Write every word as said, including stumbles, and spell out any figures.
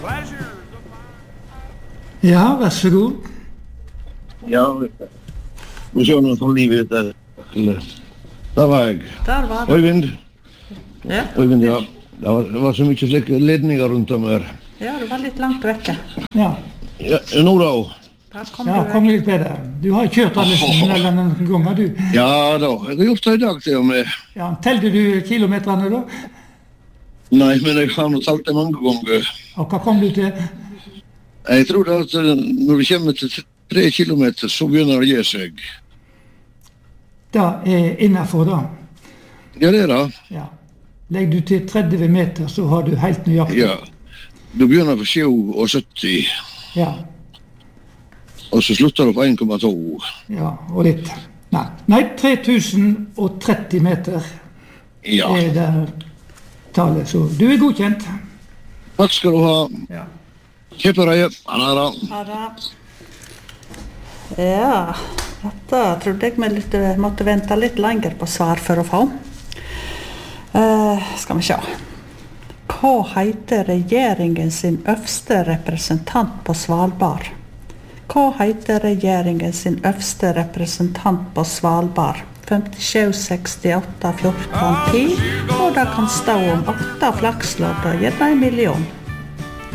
Ja, vær så god. Ja, vi kör någon från livet där. Där var jag. Der var det. Øyvind. Ja. Øyvind, ja. Det var, det var så mycket slike ledninger rundt om her. Ja, du var litt langt vekke. Ja, Ja, nå da. Der kom ja du kom vekk. litt bedre. Du har kjørt alle tunnelene noen ganger, du. Ja da, jeg har gjort det i dag til og med. Ja, telte du kilometerne da? Nei, men jeg har nå talt det mange ganger. Og hva kom du til? Jeg tror at eh, når vi kommer til tre kilometer, så begynner det å gi seg. Det er innenfor da. Ja, det er det. Ja. Legger du til tretti meter, så har du helt nøyaktig. Ja. Du begynner på sju og sytti, Ja, og så slutter du på en komma to. ja, og litt. Nei, Nei tre tusen og tretti meter Ja. er det tallet, så du er godkjent. Takk skal du ha. Ja. Kjøpereie. Han er da. Ha det. Ja, dette trodde jeg vi litt, måtte vente litt lenger på svar for å få. Eh, skal vi se. Hva heter regjeringen sin øverste representant på Svalbard? Hva heter regjeringen sin øverste representant på Svalbard? femtisju sekstiåtte fjorten ti, og det kan stå om åtte flakslodd og gjerne en million.